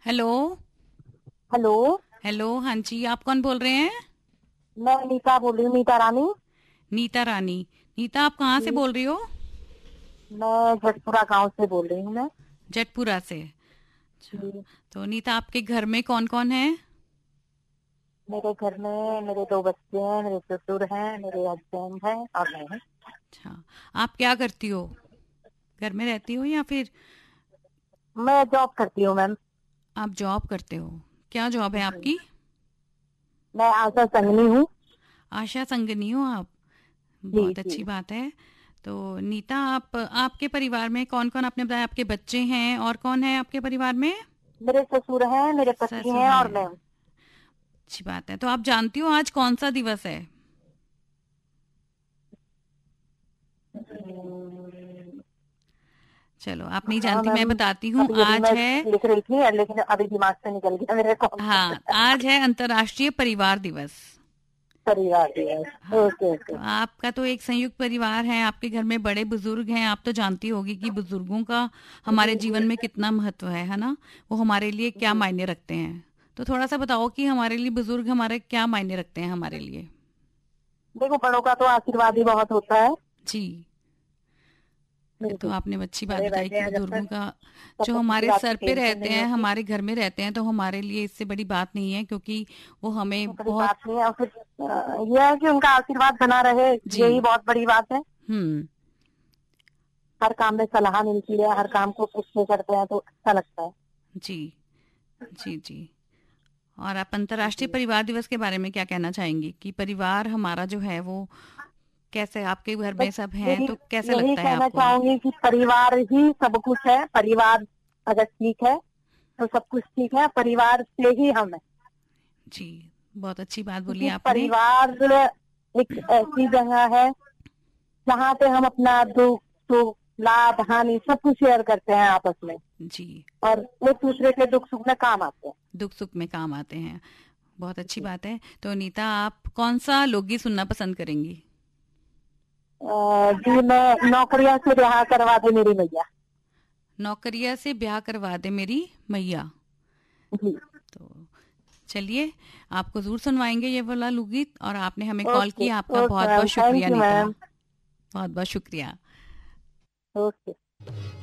Hello. Hello. Hello, हाँ जी, आप कौन बोल रहे हैं? मैं नीता बोल रही हूँ, नीता रानी। नीता रानी। नीता, आप कहाँ से जी। बोल रही हो? मैं जटपुरा गांव से बोल रही हूँ मैं। जटपुरा से। अच्छा। जी। तो नीता, आपके घर में कौन कौन है? मेरे घर में मेरे दो बच्चे हैं, मेरे ससुर हैं, मेरे हस्बैंड हैं और मैं हूँ। अच्छा। आप क्या करती हो? घर में रहती हो या फिर? मैं जॉब करती हूँ मैम। आप जॉब करते हो? क्या जॉब है जी। आपकी? मैं आशा संगनी हूँ। आशा संगनी हो आप? जी बहुत जी। अच्छी बात है। तो नीता, आप आपके परिवार में कौन कौन, आपने बताया आपके बच्चे हैं, और कौन है आपके परिवार में? मेरे ससुर हैं, मेरे पति ससुर हैं हैं। और मैं हूँ। अच्छी बात है। तो आप जानती हो आज कौन सा दिवस है? चलो, आप नहीं हाँ जानती, मैं मैम। बताती हूँ। अभी अभी आज मैं है। लिख रही थी लेकिन अभी दिमाग से निकल गया मेरे कौन सा। हाँ, आज है अंतर्राष्ट्रीय परिवार दिवस। परिवार दिवस। हाँ। ओके तो ओके। आपका तो एक संयुक्त परिवार है, आपके घर में बड़े बुजुर्ग हैं, आप तो जानती होगी कि बुजुर्गों का हमारे जी जी जीवन में कितना महत्व है ना? वो हमारे लिए क्या जी। मायने रखते हैं? तो थोड़ा सा बताओ कि हमारे लिए बुजुर्ग हमारे क्या मायने रखते हैं हमारे लिए। देखो, बड़ों का तो आशीर्वाद ही बहुत होता है। जी। ये तो बिल्कुल। आपने अच्छी बात बड़े बताई बैठे कि हैं जब बुजुर्गों तक, का तब जो तक किसी हमारे बात की सर पे टेंशन रहते नहीं हैं, होती। हमारे घर में रहते हैं, तो हमारे लिए इससे बड़ी बात नहीं है, क्योंकि वो हमें तो बड़ी बहुत। बात नहीं है और फिर यह है कि उनका आशीर्वाद बना रहे, जी। यही बहुत बड़ी बात है। हम्म। हर काम में सलाह मिलती है, हर काम को खुद से करते हैं तो अच्छा लगता है। जी। जी जी। और आप अंतर्राष्ट्रीय जी। परिवार दिवस के बारे में क्या कहना चाहेंगी कि परिवार हमारा जो है वो कैसे, आपके घर बस में सब हैं यही तो कैसा यही लगता है कहना आपको? चाहूंगी कि परिवार ही सब कुछ है। परिवार अगर ठीक है तो सब कुछ ठीक है। परिवार से ही हम है। जी। बहुत अच्छी बात बोली क्योंकि आपने। परिवार एक ऐसी जगह है जहाँ पे हम अपना दुख सुख लाभ हानि सब कुछ शेयर करते हैं आपस में। जी। और एक दूसरे के दुख सुख में काम आते हैं। दुख सुख में काम आते हैं। बहुत अच्छी जी। बात है। तो नीता, आप कौन सा लोकगीत सुनना पसंद करेंगी? जी, मैं नौकरियां से रिहा करवा दे मेरी मैया। नौकरिया से ब्याह करवा दे मेरी मैया। जी। तो चलिए, आपको जरूर सुनवाएंगे ये वाला लोकगीत, और आपने हमें कॉल ओके। किया, आपका ओके बहुत मैम, बहुत थैंक शुक्रिया यू नीता। मैम। बहुत बहुत शुक्रिया। ओके।